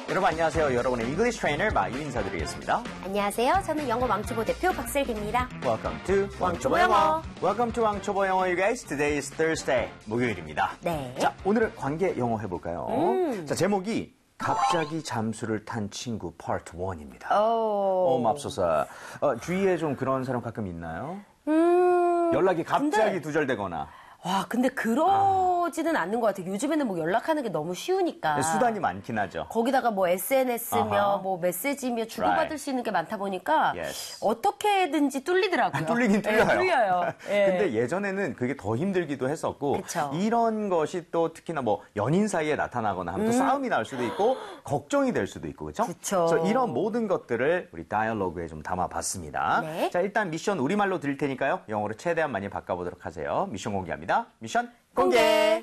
여러분 안녕하세요. 여러분의 English Trainer 마유 인사드리겠습니다. 안녕하세요. 저는 영어 왕초보 대표 박슬기입니다. Welcome to 왕초보 영어. Welcome to 왕초보 영어, you guys. Today is Thursday, 목요일입니다. 네. 자, 오늘은 관계 영어 해볼까요? 자, 제목이 갑자기 잠수를 탄 친구 Part 1입니다. 맙소사. 주위에 좀 그런 사람 가끔 있나요? 연락이 갑자기 두절되거나. 와, 근데 그러지는 않는 것 같아요. 요즘에는 뭐 연락하는 게 너무 쉬우니까. 수단이 많긴 하죠. 거기다가 뭐 SNS며 뭐 메시지며 주고받을 Right. 수 있는 게 많다 보니까 Yes. 어떻게든지 뚫리더라고요. 뚫리긴 뚫려요. 네, 뚫려요. 네. 근데 예전에는 그게 더 힘들기도 했었고 그쵸. 이런 것이 또 특히나 뭐 연인 사이에 나타나거나 하면 또 싸움이 날 수도 있고 걱정이 될 수도 있고 그렇죠? 그쵸. 그래서 이런 모든 것들을 우리 다이얼로그에 좀 담아봤습니다. 네. 자, 일단 미션 우리말로 드릴 테니까요. 영어로 최대한 많이 바꿔보도록 하세요. 미션 공개합니다. 미션 공개!